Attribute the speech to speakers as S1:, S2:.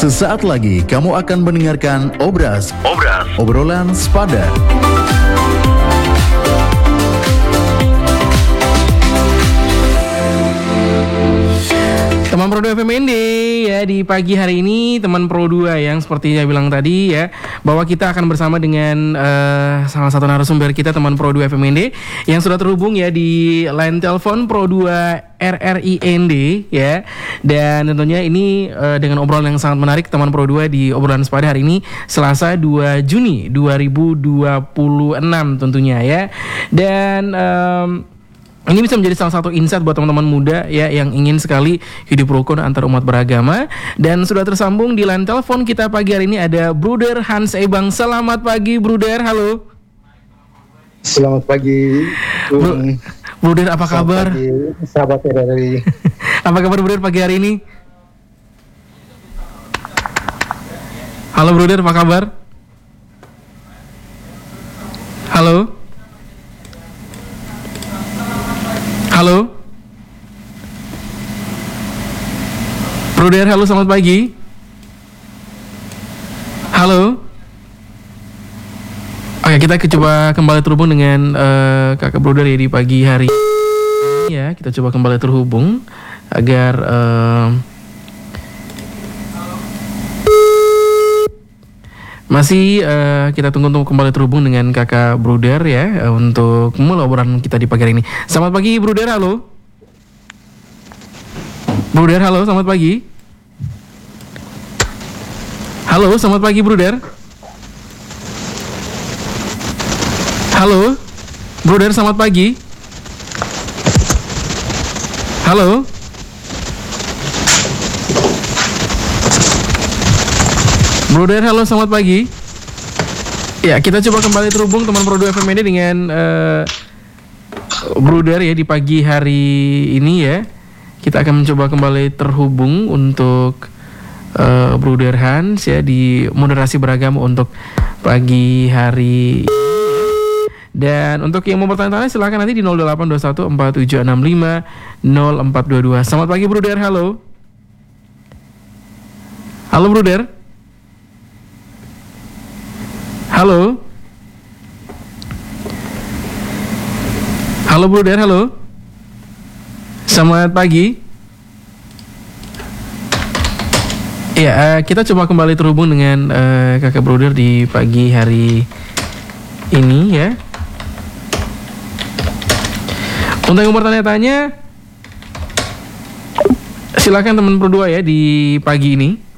S1: Sesaat lagi kamu akan mendengarkan obrolan sepadan.
S2: Teman Pro 2 FMND ya, di pagi hari ini teman Pro 2 yang seperti saya bilang tadi ya, bahwa kita akan bersama dengan salah satu narasumber kita, teman Pro 2 FMND yang sudah terhubung ya di line telepon Pro 2 RRIND ya. Dan tentunya ini dengan obrolan yang sangat menarik teman Pro 2 di obrolan sepada hari ini Selasa 2 Juni 2026 tentunya ya. Dan ini bisa menjadi salah satu insight buat teman-teman muda ya yang ingin sekali hidup rukun antar umat beragama. Dan sudah tersambung di line telepon kita pagi hari ini ada Bruder Hans Ebang. Selamat pagi Bruder, halo.
S3: Selamat pagi.
S2: Bruder, apa kabar?
S3: Pagi, sahabat RRI.
S2: Apa kabar Bruder pagi hari ini? Halo Bruder, apa kabar? Halo? Halo? Bruder, halo, selamat pagi. Halo? Oke, kita coba kembali terhubung dengan kakak Bruder ya di pagi hari ini ya. Kita coba kembali terhubung agar masih kita tunggu kembali terhubung dengan kakak Bruder ya untuk mulai obrolan kita di pagi hari ini. Selamat pagi Bruder, halo. Bruder, halo, selamat pagi. Halo, selamat pagi Bruder. Halo, Bruder, selamat pagi. Halo. Bruder, halo, selamat pagi. Ya, kita coba kembali terhubung teman Pro 2 FMND dengan Bruder ya di pagi hari ini ya. Kita akan mencoba kembali terhubung untuk Bruder Hans ya di moderasi beragama untuk pagi hari ini. Dan untuk yang mau bertanya-tanya silakan nanti di 0821 4765 0422. Selamat pagi Bruder, halo. Halo Bruder. Halo. Halo Bruder, halo. Selamat pagi. Ya, kita coba kembali terhubung dengan kakak Bruder di pagi hari ini ya. Untuk yang bertanya-tanya silakan teman Pro 2 ya di pagi ini.